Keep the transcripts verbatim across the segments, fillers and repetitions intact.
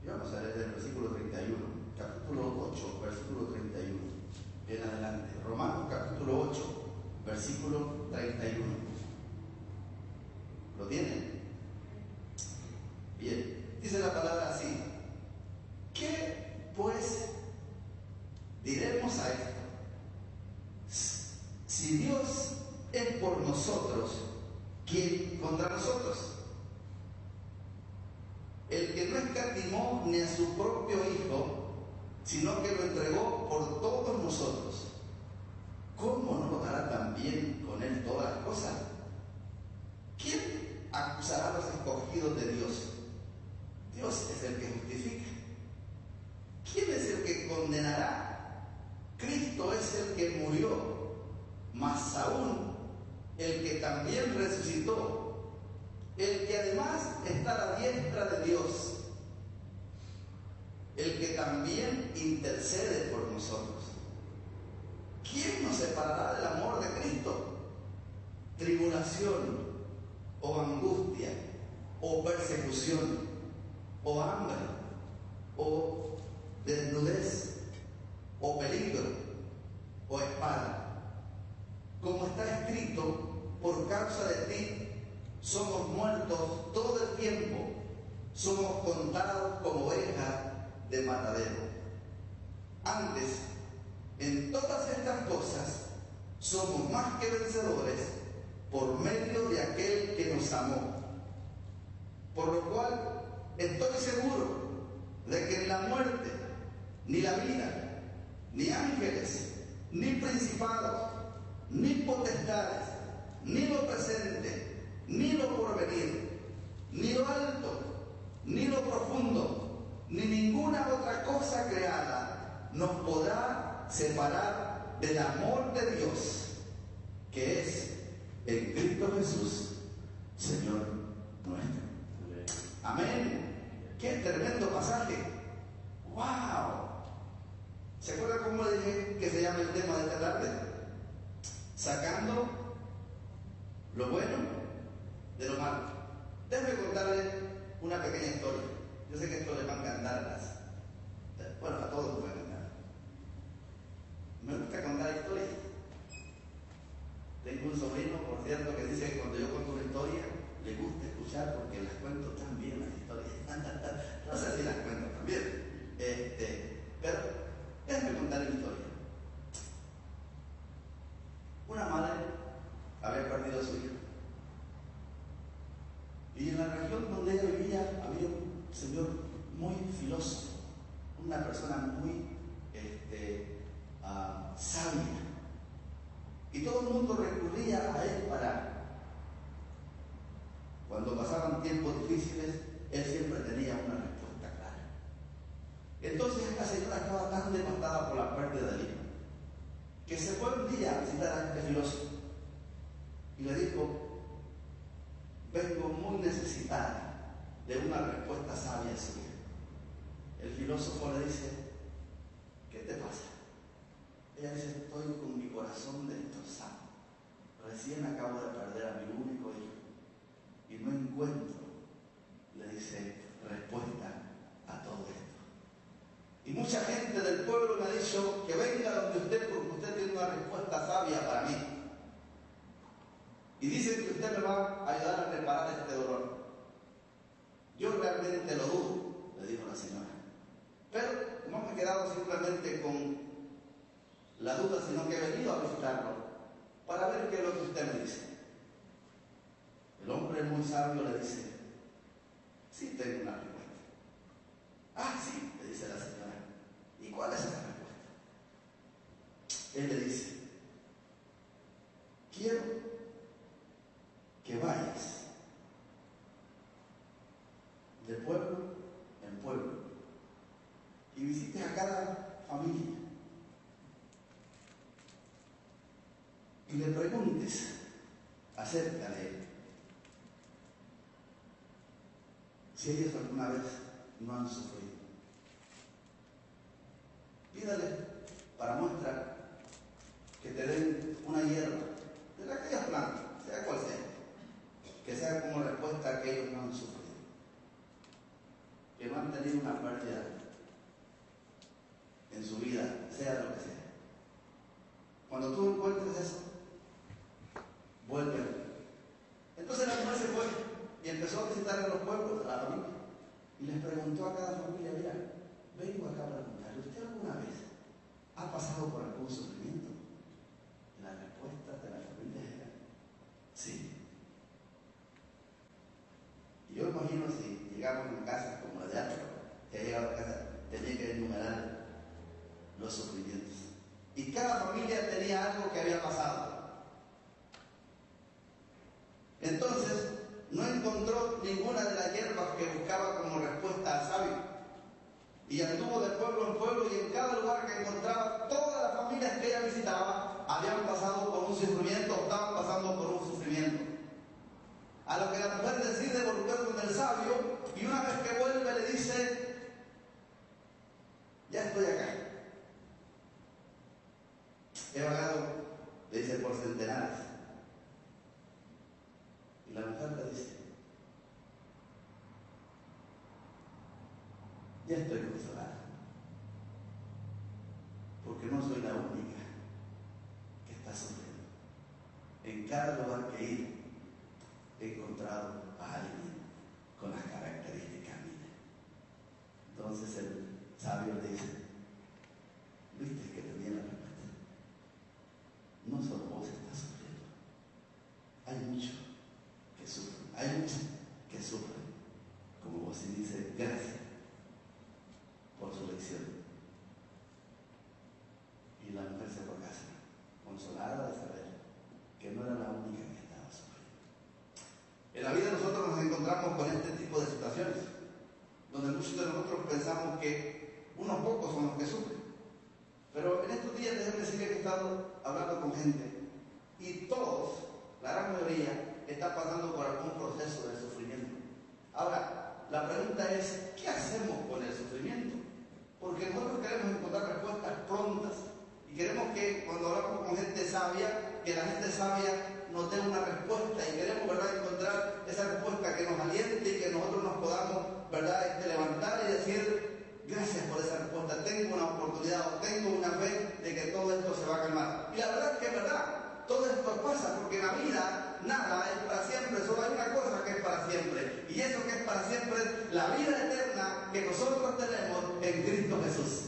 vamos a leer el versículo treinta y uno, capítulo ocho, versículo treinta y uno, en adelante. Romanos capítulo ocho, versículo treinta y uno. ¿Lo tienen? Bien, dice la palabra así: ¿qué pues diremos a esto? Si Dios es por nosotros, ¿quién contra nosotros? El que no escatimó ni a su propio Hijo, sino que lo entregó por todos nosotros, ¿cómo no lo dará también con él todas las cosas? ¿Quién acusará a los escogidos de Dios? Dios es el que justifica. ¿Quién es el que condenará? Cristo es el que murió, más aún el que también resucitó, el que además está a la diestra de Dios, el que también intercede por nosotros. ¿Quién nos separará del amor de Cristo? ¿Tribulación, o angustia, o persecución, o hambre, o desnudez, o peligro, o espada? Como está escrito, por causa de ti somos muertos todo el tiempo, somos contados como ovejas de matadero. Antes, en todas estas cosas, somos más que vencedores por medio de aquel que nos amó. Por lo cual, estoy seguro de que ni la muerte, ni la vida, ni ángeles, ni principados, ni potestades, ni lo presente, ni lo porvenir, ni lo alto, ni lo profundo, ni ninguna otra cosa creada nos podrá separar del amor de Dios, que es en Cristo Jesús, Señor nuestro. Amén. Qué tremendo pasaje. ¡Wow! ¿Se acuerdan cómo le dije que se llama el tema de esta tarde? Sacando lo bueno de lo malo. Déjenme contarles una pequeña historia. Yo sé que esto les va a encantar. Las, bueno, a todos les va a encantar. Me gusta contar historias. Tengo un sobrino, por cierto, que dice que cuando yo cuento una historia, le gusta escuchar porque las cuento tan bien las historias. No sé si las cuento tan bien. Este, pero déjenme contar una historia. Una madre había perdido a su hija. Y en la región donde ella vivía había un señor muy filósofo, una persona muy este, uh, sabia. Y todo el mundo recurría a él para, cuando pasaban tiempos difíciles, él siempre tenía una respuesta clara. Entonces esta señora estaba tan devastada por la pérdida del hijo, que se fue un día a visitar a este filósofo y le dijo: vengo muy necesitada de una respuesta sabia a su hija. El filósofo le dice: ¿qué te pasa? Ella dice: estoy con mi corazón destrozado. Recién acabo de perder a mi único hijo y no encuentro, le dice, respuesta a todo esto. Y mucha gente del pueblo me ha dicho que venga donde usted, porque usted tiene una respuesta sabia para mí. Y dicen que usted me va a ayudar a reparar este dolor. Yo realmente lo dudo, le dijo la señora. Pero no me he quedado simplemente con la duda, sino que he venido a visitarlo para ver qué es lo que usted me dice. El hombre muy sabio le dice: sí, tengo una respuesta. Ah, sí, le dice la señora. ¿Y cuál es esa respuesta? Él le dice: quiero que vayas de pueblo en pueblo y visites a cada familia y le preguntes acerca de él, si ellos alguna vez no han sufrido. Pídale para muestra que te den una hierba de aquellas plantas, sea cual sea, que sea como respuesta a que ellos no han sufrido. ¿Qué más? han tenido una pérdida en su vida, sea lo que sea. Cuando tú encuentres eso, vuelve. Entonces la mujer se fue y empezó a visitar a los pueblos, a la familia, y les preguntó a cada familia: mira, vengo acá a preguntarle, ¿usted alguna vez ha pasado por algún sufrimiento? Y la respuesta de la familia era sí. Y yo imagino si llegamos a casa como la de Álvaro, que ha llegado a casa, tenía que enumerar los sufrimientos. Y cada familia tenía algo que había pasado. Entonces, no encontró ninguna de las hierbas que buscaba como respuesta al sabio. Y anduvo de pueblo en pueblo, y en cada lugar que encontraba, todas las familias que ella visitaba habían pasado por un sufrimiento o estaban pasando por un sufrimiento. A lo que la mujer decide volver con el sabio, y una vez que vuelve le dice: ya estoy acá. He vagado, le dice, por centenares. Y la mujer le dice: ya estoy consolada, porque no soy la única que está sufriendo. En cada lugar que he ido, he encontrado a alguien con las características mías. Entonces el sabio le dice: viste que tenía la respuesta. No solo vos estás sufriendo, hay muchos que sufren, hay muchos que sufren como vos. Y dice: gracias por su lección. Y la mujer se fue a casa, consolada de saber que no era la única que estaba sufriendo. En la vida nosotros nos encontramos con este tipo de situaciones, donde muchos de nosotros pensamos que unos pocos son los que sufren. Pero en estos días déjenme decirles que he estado hablando con gente, y todos, la gran mayoría, está pasando por algún proceso de sufrimiento. Ahora, la pregunta es: ¿qué hacemos con el sufrimiento? Porque nosotros queremos encontrar respuestas prontas, y queremos que cuando hablamos con gente sabia, que la gente sabia nos dé una respuesta, y queremos, ¿verdad?, encontrar esa respuesta que nos aliente y que nosotros nos podamos, ¿verdad?, este, levantar y decir: gracias por esa respuesta, tengo una oportunidad, o tengo una fe de que todo esto se va a calmar. Y la verdad es que es verdad, todo esto pasa, porque en la vida nada es para siempre, solo hay una cosa que es para siempre, y eso que es para siempre es la vida eterna que nosotros tenemos en Cristo Jesús.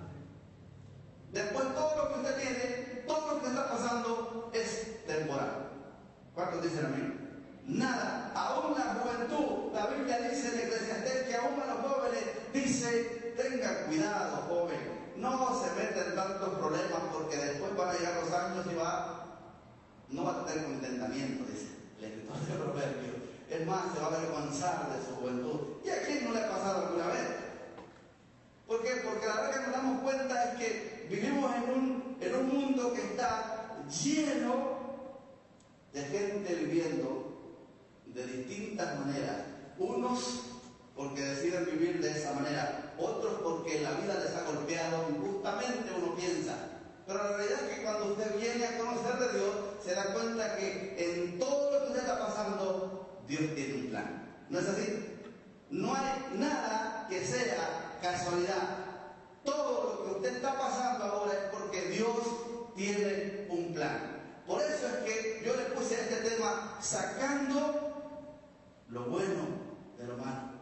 Después, todo lo que usted tiene, todo lo que está pasando es temporal. ¿Cuántos dicen amén? Nada, aún la juventud, la Biblia dice en Eclesiastés que aún a los jóvenes dice: tenga cuidado, joven, no se meten en tantos problemas, porque después van a llegar los años y va, no va a tener contentamiento, dice el escritor de Proverbios. Es más, se va a avergonzar de su juventud. ¿Y a quién no le ha pasado alguna vez? ¿Por qué? Porque la verdad que nos damos cuenta es que vivimos en un, en un mundo que está lleno de gente viviendo de distintas maneras. Unos porque deciden vivir de esa manera, otros porque la vida les ha golpeado injustamente, uno piensa. Pero la realidad es que cuando usted viene a conocer de Dios, se da cuenta que en todo lo que usted está pasando, Dios tiene un plan. ¿No es así? No hay nada que sea casualidad. Todo lo que usted está pasando ahora es porque Dios tiene un plan. Por eso es que yo le puse este tema: sacando lo bueno de lo malo.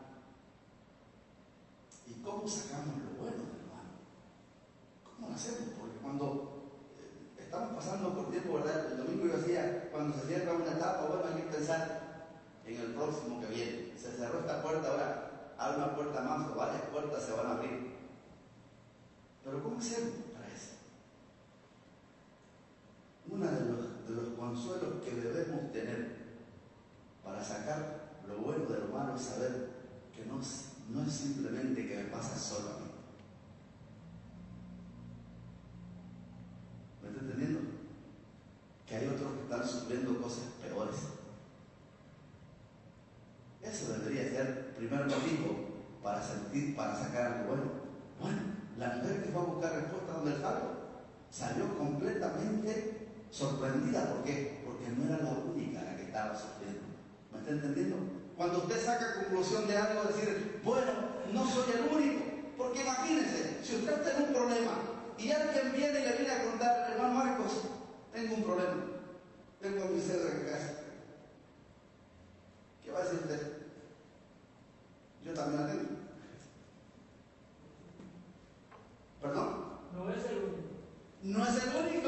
¿Y cómo sacamos lo bueno de lo malo? ¿Cómo lo hacemos? Porque cuando eh, estamos pasando por tiempo, ¿verdad? El domingo yo decía, cuando se cierra una etapa, bueno, hay que pensar en el próximo que viene. Se cerró esta puerta, ahora hay una puerta más, o varias puertas se van a abrir. Pero ¿cómo hacemos para eso? Uno de los, de los consuelos que debemos tener para sacar lo bueno de lo malo es saber que no, no es simplemente que me pasa solo a mí. ¿Me está entendiendo? Que hay otros que están sufriendo cosas peores. Eso debería ser el primer motivo para sentir, para sacar algo bueno. Bueno, la mujer que fue a buscar respuesta donde el sabio salió completamente sorprendida. ¿Por qué? Porque no era la única la que estaba sufriendo. ¿Me está entendiendo? Cuando usted saca conclusión de algo, decir: bueno, no soy el está muy atento. ¿Perdón? No es el único. No es el único.